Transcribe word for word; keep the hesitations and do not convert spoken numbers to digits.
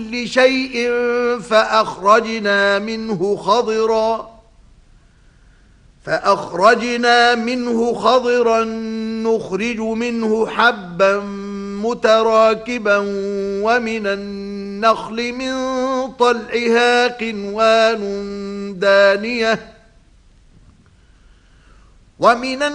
كل شيء فأخرجنا منه خضرا فأخرجنا منه خضرا نخرج منه حبا متراكبا ومن النخل من طلعها قنوان دانية ومن